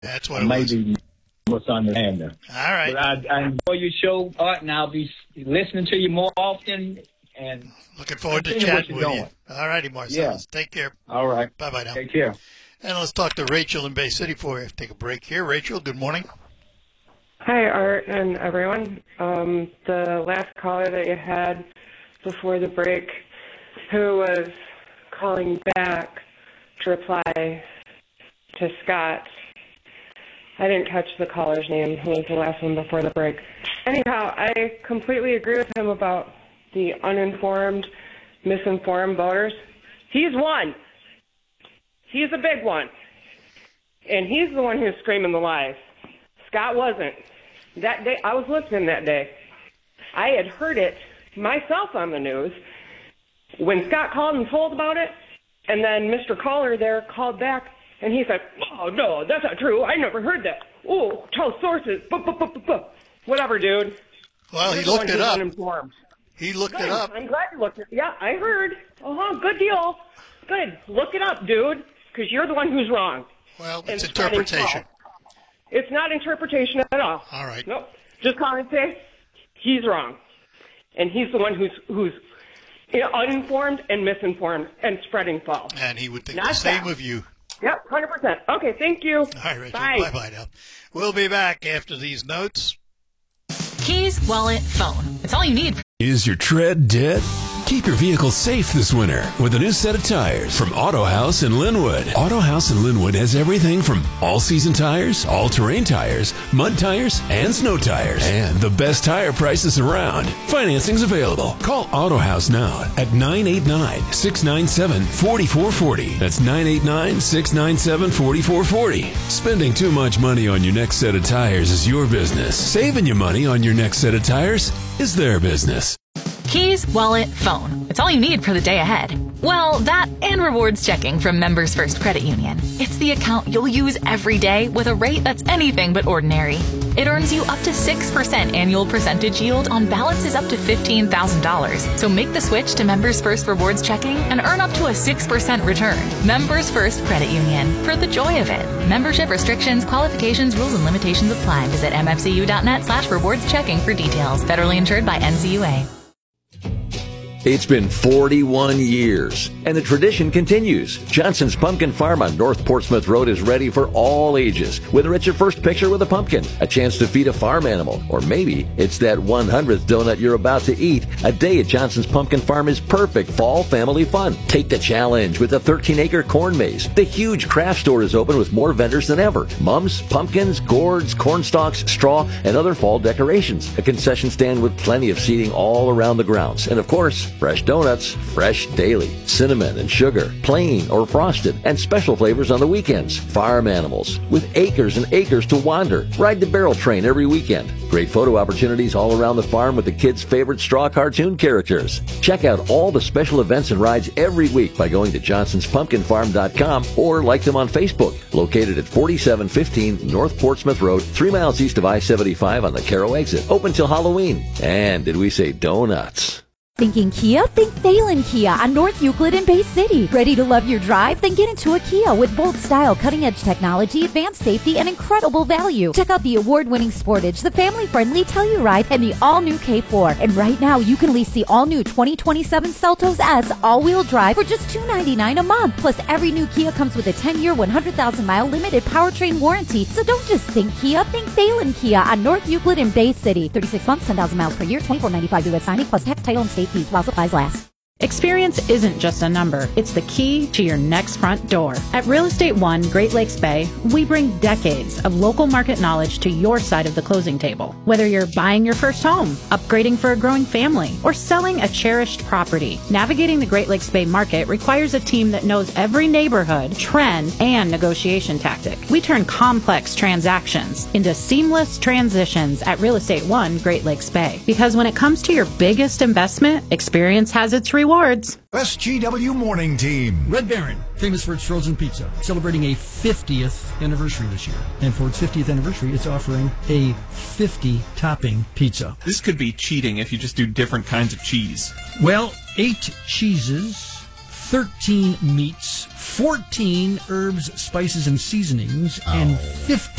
That's what it was. Maybe misunderstanding. All right. But I enjoy your show, Art, and I'll be listening to you more often. And looking forward to chatting with you. All righty, Marcellus. Yeah. Take care. All right. Bye-bye now. Take care. And let's talk to Rachel in Bay City before we have to take a break here. Rachel, good morning. Hi, Art and everyone. The last caller that you had before the break, who was calling back to reply to Scott. I didn't catch the caller's name, who was the last one before the break. Anyhow, I completely agree with him about the uninformed, misinformed voters. He's one. He's a big one. And he's the one who's screaming the lies. Scott wasn't. That day, I was listening that day. I had heard it myself on the news when Scott called and told about it, and then Mr. Caller there called back, and he said, "Oh, no, that's not true. I never heard that. Oh, tell sources. Whatever, dude." Well, he looked it up. Uninformed. He looked it up. I'm glad you looked it up. Yeah, I heard. Good deal. Good. Look it up, dude, because you're the one who's wrong. Well, it's interpretation. It's not interpretation at all. All right. Nope. Just call and say he's wrong, and he's the one who's uninformed and misinformed and spreading false. And he would think the same of you. Yep, 100%. Okay, thank you. All right, Rachel. Bye-bye now. We'll be back after these notes. Keys, wallet, phone. It's all you need. Is your tread dead? Keep your vehicle safe this winter with a new set of tires from Auto House in Linwood. Auto House in Linwood has everything from all-season tires, all-terrain tires, mud tires, and snow tires. And the best tire prices around. Financing's available. Call Auto House now at 989-697-4440. That's 989-697-4440. Spending too much money on your next set of tires is your business. Saving you money on your next set of tires is their business. Keys, wallet, phone. It's all you need for the day ahead. Well, that and rewards checking from Members First Credit Union. It's the account you'll use every day with a rate that's anything but ordinary. It earns you up to 6% annual percentage yield on balances up to $15,000. So make the switch to Members First Rewards Checking and earn up to a 6% return. Members First Credit Union. For the joy of it. Membership restrictions, qualifications, rules, and limitations apply. Visit mfcu.net/rewards checking for details. Federally insured by NCUA. It's been 41 years, and the tradition continues. Johnson's Pumpkin Farm on North Portsmouth Road is ready for all ages. Whether it's your first picture with a pumpkin, a chance to feed a farm animal, or maybe it's that 100th donut you're about to eat, a day at Johnson's Pumpkin Farm is perfect fall family fun. Take the challenge with a 13-acre corn maze. The huge craft store is open with more vendors than ever. Mums, pumpkins, gourds, corn stalks, straw, and other fall decorations. A concession stand with plenty of seating all around the grounds. And of course, fresh donuts, fresh daily, cinnamon and sugar, plain or frosted, and special flavors on the weekends. Farm animals with acres and acres to wander. Ride the barrel train every weekend. Great photo opportunities all around the farm with the kids' favorite straw cartoon characters. Check out all the special events and rides every week by going to johnsonspumpkinfarm.com or like them on Facebook. Located at 4715 North Portsmouth Road, 3 miles east of I-75 on the Carroll exit. Open till Halloween. And did we say donuts? Thinking Kia? Think Thalen Kia on North Euclid in Bay City. Ready to love your drive? Then get into a Kia with bold style, cutting-edge technology, advanced safety, and incredible value. Check out the award-winning Sportage, the family-friendly Telluride, and the all-new K4. And right now, you can lease the all-new 2027 Seltos S all-wheel drive for just $299 a month. Plus, every new Kia comes with a 10-year, 100,000-mile limited powertrain warranty. So don't just think Kia, think Thalen Kia on North Euclid in Bay City. 36 months, 10,000 miles per year, $24.95 U.S. signing, plus tax, title, and state fees while supplies last. Experience isn't just a number, it's the key to your next front door. At Real Estate One Great Lakes Bay, we bring decades of local market knowledge to your side of the closing table. Whether you're buying your first home, upgrading for a growing family, or selling a cherished property, navigating the Great Lakes Bay market requires a team that knows every neighborhood, trend, and negotiation tactic. We turn complex transactions into seamless transitions at Real Estate One Great Lakes Bay. Because when it comes to your biggest investment, experience has its rewards. SGW Morning Team. Red Baron, famous for its frozen pizza, celebrating a 50th anniversary this year. And for its 50th anniversary, it's offering a 50-topping pizza. This could be cheating if you just do different kinds of cheese. Well, 8 cheeses, 13 meats, 14 herbs, spices, and seasonings, and 15